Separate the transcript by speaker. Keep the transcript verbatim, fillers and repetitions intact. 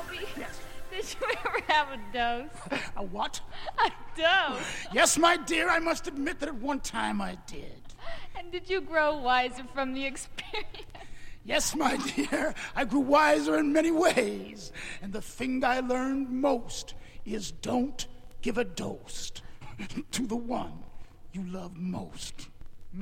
Speaker 1: Toby.
Speaker 2: Yes.
Speaker 1: Did you ever have a dose?
Speaker 2: A what?
Speaker 1: A dose.
Speaker 2: Yes, my dear, I must admit that at one time I did.
Speaker 1: And did you grow wiser from the experience?
Speaker 2: Yes, my dear, I grew wiser in many ways. And the thing I learned most is don't give a dose to the one you love most.